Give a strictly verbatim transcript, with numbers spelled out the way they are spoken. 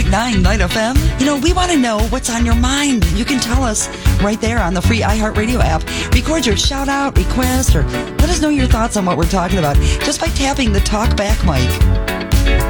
point nine Night F M. You know, we want to know what's on your mind. You can tell us right there on the free iHeartRadio app. Record your shout out, request, or let us know your thoughts on what we're talking about just by tapping the talk back mic.